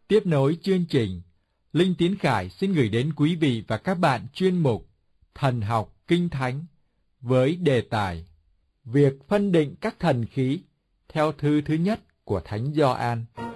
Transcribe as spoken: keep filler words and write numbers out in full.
Tiếp nối chương trình, Linh Tiến Khải xin gửi đến quý vị và các bạn chuyên mục Thần học Kinh Thánh với đề tài Việc phân định các thần khí theo thư thứ nhất của Thánh Gioan.